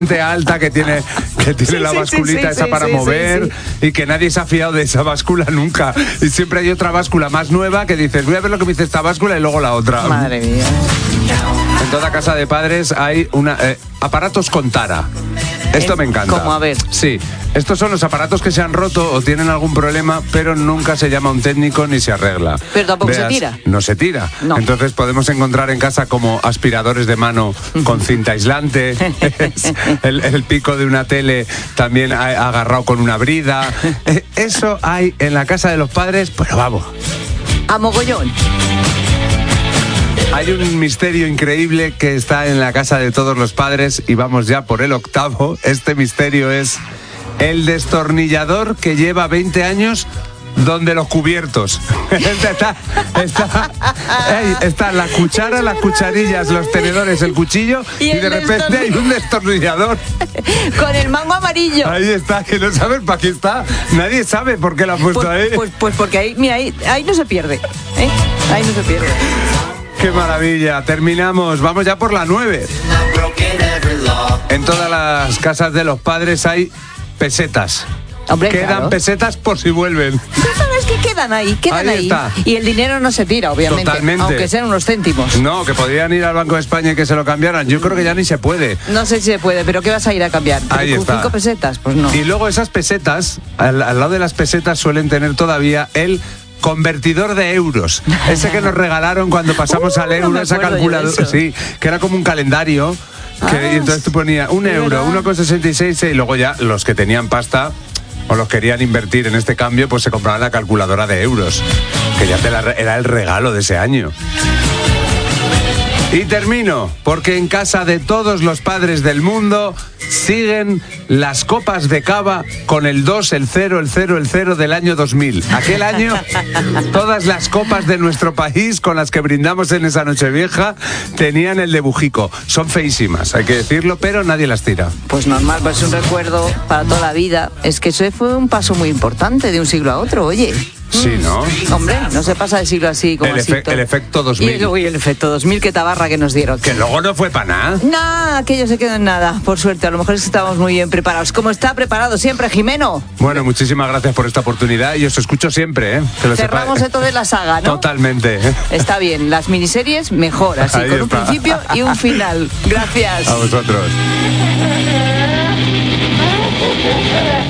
alta que tiene la basculita esa para mover y que nadie se ha fiado de esa báscula nunca, y siempre hay otra báscula más nueva que dices, voy a ver lo que me dice esta báscula, y luego la otra. Madre mía. En toda casa de padres hay aparatos con tara. Esto me encanta. ¿Cómo? A ver. Sí, estos son los aparatos que se han roto o tienen algún problema, pero nunca se llama un técnico ni se arregla. Pero tampoco se tira. No se tira. No. Entonces podemos encontrar en casa como aspiradores de mano con cinta aislante, el pico de una tele también agarrado con una brida. Eso hay en la casa de los padres, pero vamos. A mogollón. Hay un misterio increíble que está en la casa de todos los padres y vamos ya por el 8º. Este misterio es el destornillador que lleva 20 años donde los cubiertos. Está la cuchara, las cucharillas, los tenedores, el cuchillo y de repente hay un destornillador. Con el mango amarillo. Ahí está, que no sabes para qué está. Nadie sabe por qué lo ha puesto ahí. Pues porque ahí, mira, ahí no se pierde. Ahí no se pierde. ¡Qué maravilla! Terminamos. Vamos ya por la 9. En todas las casas de los padres hay pesetas. Hombre, quedan claro. Pesetas por si vuelven. Pero es que quedan ahí. Ahí está. Y el dinero no se tira, obviamente. Totalmente. Aunque sean unos céntimos. No, que podrían ir al Banco de España y que se lo cambiaran. Yo creo que ya ni se puede. No sé si se puede, pero ¿qué vas a ir a cambiar? Ahí ¿Con está. 5 pesetas? Pues no. Y luego esas pesetas, al lado de las pesetas suelen tener todavía el convertidor de euros, ese que nos regalaron cuando pasamos al euro, esa calculadora, sí, que era como un calendario, y entonces tú ponías un euro, 1,66, y luego ya los que tenían pasta o los querían invertir en este cambio, pues se compraban la calculadora de euros, que ya era el regalo de ese año. Y termino, porque en casa de todos los padres del mundo siguen las copas de cava con el 2, el 0, el 0, el 0 del año 2000. Aquel año, todas las copas de nuestro país con las que brindamos en esa Nochevieja tenían el de Bujico. Son feísimas, hay que decirlo, pero nadie las tira. Pues normal, pues es un recuerdo para toda la vida. Es que eso fue un paso muy importante de un siglo a otro, oye. Sí, ¿no? Hombre, no se pasa de siglo así como así. El efecto 2000. Y el efecto 2000, qué tabarra que nos dieron. Que luego no fue para nada. Nada, aquello se quedó en nada, por suerte. A lo mejor es que estábamos muy bien preparados. ¿Cómo está preparado siempre, Jimeno? Bueno, muchísimas gracias por esta oportunidad y os escucho siempre, ¿eh? Que lo Cerramos sepa. entonces la saga, ¿no? Totalmente. Está bien, las miniseries mejor, así, Ahí con está. un principio y un final. Gracias. A vosotros.